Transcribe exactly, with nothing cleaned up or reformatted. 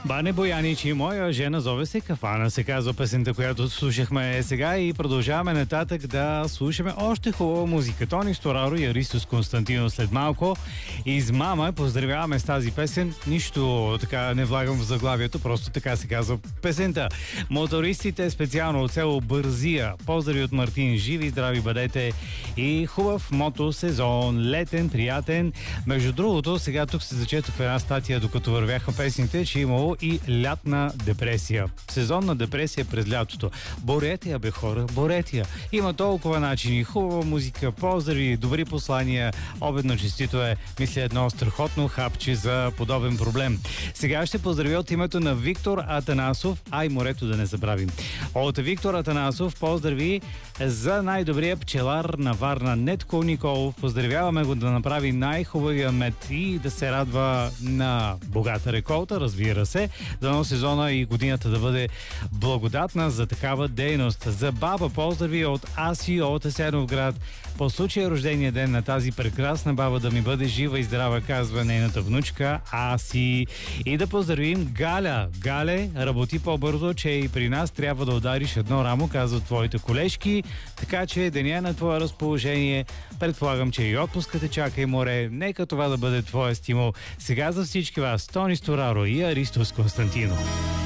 Бане Боянич и моя жена зове се Кафана, се казва песента, която слушахме сега, и продължаваме нататък да слушаме още хубава музика. Тони Стораро и Аристос Константинов след малко. Измама, поздравяваме с тази песен. Нищо така не влагам в заглавието, просто така се казва песента. Мотористите специално от село Бързия. Поздрави от Мартин, живи, здрави бъдете и хубав мотосезон, летен, приятен. Между другото, сега тук се зачетох в една статия, докато вървяха песните, че имало и лятна депресия. Сезонна депресия през лятото. Борете я, бе хора, борете я. Има толкова начини, хубава музика, поздрави, добри послания. Обедно честито е, мисля, едно страхотно хапче за подобен проблем. Сега ще поздравя от името на Виктор Атанасов, а и морето да не забравим. От Виктор Атанасов поздрави за най-добрия пчелар на Варна Нетко Николов. Поздравяваме го да направи най-хубавия мед и да се радва на богата реколта, разбира се. Дано сезона и годината да бъде благодатна за такава дейност. За баба поздрави от Аси от Асеновград. По случая рождения ден на тази прекрасна баба да ми бъде жива и здрава, казва нейната внучка Аси. И да поздравим Галя. Гале, работи по-бързо, че и при нас трябва да удариш едно рамо, казват твоите колежки. Така че деня е на твое разположение. Предполагам, че и отпуската те чака и море. Нека това да бъде твоя стимул. Сега за всички вас Тони Стораро и Аристос Константинов.